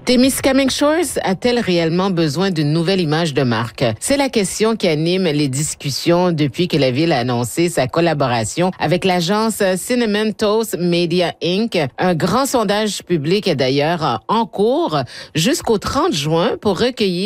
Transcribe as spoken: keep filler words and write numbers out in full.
Témiscamingue Shores a-t-elle réellement besoin d'une nouvelle image de marque? C'est la question qui anime les discussions depuis que la ville a annoncé sa collaboration avec l'agence Cinnamon Toast Media Incorporated. Un grand sondage public est d'ailleurs en cours jusqu'au trente juin pour recueillir